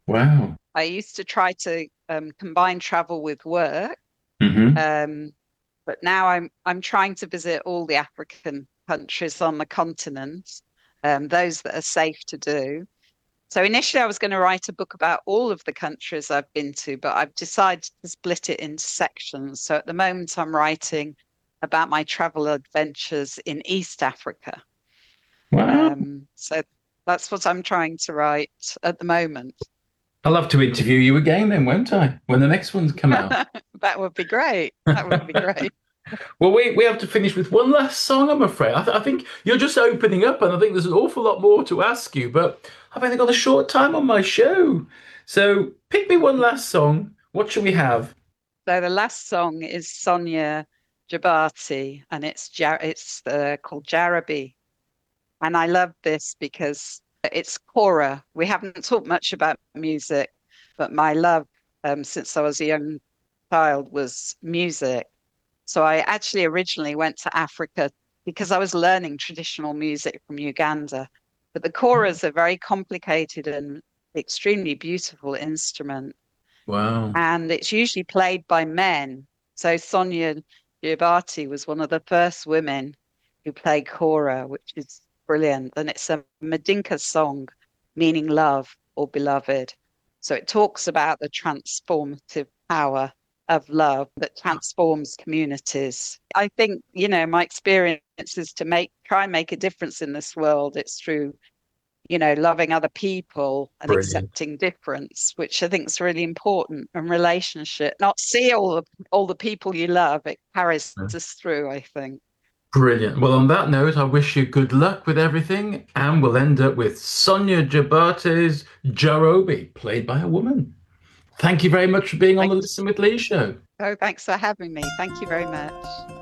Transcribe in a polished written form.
Wow. I used to try to combine travel with work, Hmm. um, but now I'm trying to visit all the African countries on the continent, those that are safe to do. So initially, I was going to write a book about all of the countries I've been to, but I've decided to split it into sections. So at the moment, I'm writing about my travel adventures in East Africa. Wow. So that's what I'm trying to write at the moment. I'll have to interview you again then, won't I? When the next ones come out. That would be great. That would be great. Well, we have to finish with one last song, I'm afraid. I think you're just opening up, and I think there's an awful lot more to ask you, but I've only got a short time on my show. So pick me one last song. What shall we have? So the last song is Sonia Jabati, and it's called Jarabi. And I love this because it's Cora. We haven't talked much about music, but my love since I was a young child was music. So I actually originally went to Africa because I was learning traditional music from Uganda. But the kora is a very complicated and extremely beautiful instrument, Wow. and it's usually played by men. So Sonia Diabate was one of the first women who played kora, which is brilliant. And it's a Madinka song meaning love or beloved. So it talks about the transformative power of love that transforms communities. I think, my experience is to try and make a difference in this world. It's through loving other people and Brilliant. accepting difference, which I think is really important. And relationship, not see all the people you love, it carries us through, I think. Brilliant. Well, on that note, I wish you good luck with everything, and we'll end up with Sonia Jabate's Jarobi, played by a woman. Thank you very much for being on the Thank Listen with Lee show. Oh, thanks for having me. Thank you very much.